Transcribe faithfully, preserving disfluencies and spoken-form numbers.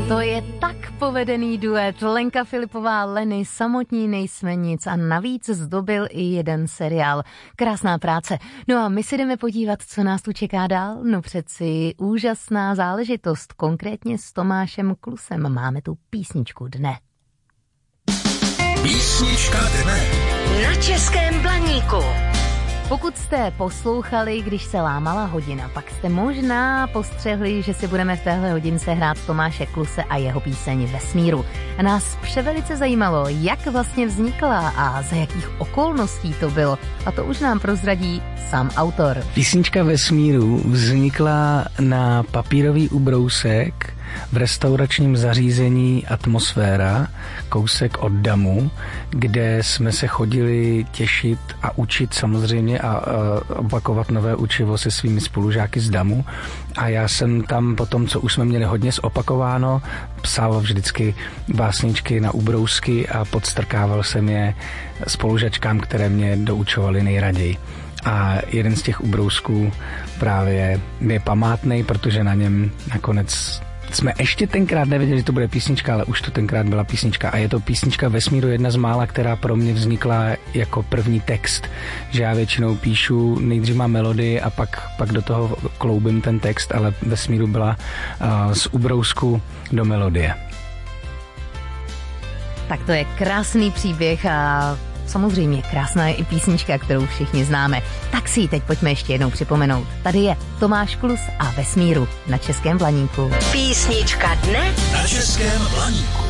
To je tak povedený duet. Lenka Filipová, Leny, Samotní nejsme nic a navíc zdobil i jeden seriál. Krásná práce. No a my si jdeme podívat, co nás tu čeká dál. No přeci úžasná záležitost, konkrétně s Tomášem Klusem. Máme tu písničku dne. Písnička dne. Na Českém Blaníku. Pokud jste poslouchali, když se lámala hodina, pak jste možná postřehli, že si budeme v téhle hodince hrát Tomáše Kluse a jeho píseň Vesmíru. A nás převelice zajímalo, jak vlastně vznikla a za jakých okolností to bylo. A to už nám prozradí sám autor. Písnička Vesmíru vznikla na papírový ubrousek v restauračním zařízení Atmosféra, kousek od Damu, kde jsme se chodili těšit a učit samozřejmě a, a opakovat nové učivo se svými spolužáky z Damu. A já jsem tam potom, co už jsme měli hodně zopakováno, psal vždycky básničky na ubrousky a podstrkával jsem je spolužačkám, které mě doučovaly nejraději. A jeden z těch ubrousků právě je památnej, protože na něm nakonec jsme ještě tenkrát nevěděli, že to bude písnička, ale už to tenkrát byla písnička. A je to písnička Vesmíru, jedna z mála, která pro mě vznikla jako první text. Že já většinou píšu, nejdřív mám melodii a pak, pak do toho kloubím ten text, ale Vesmíru byla uh, z ubrousku do melodie. Tak to je krásný příběh a samozřejmě krásná je i písnička, kterou všichni známe. Tak si ji teď pojďme ještě jednou připomenout. Tady je Tomáš Klus a Vesmíru na Českém Blaníku. Písnička dne na Českém Blaníku.